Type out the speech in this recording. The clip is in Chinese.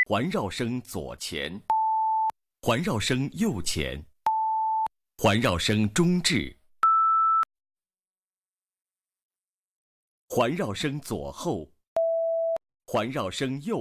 环绕声左前，环绕声右前，环绕声中置，环绕声左后，环绕声右。